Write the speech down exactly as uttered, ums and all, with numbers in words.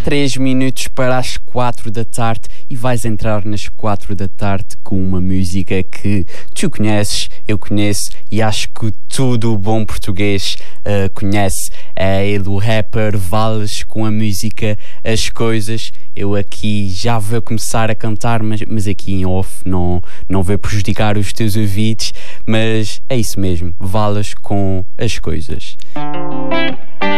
três minutos para as quatro da tarde e vais entrar nas quatro da tarde com uma música que tu conheces, eu conheço e acho que todo o bom português uh, conhece. É ele, o rapper Vales, com a música As Coisas. Eu aqui já vou começar a cantar, mas, mas aqui em off, não, não vou prejudicar os teus ouvidos, mas é isso mesmo, Vales com As Coisas.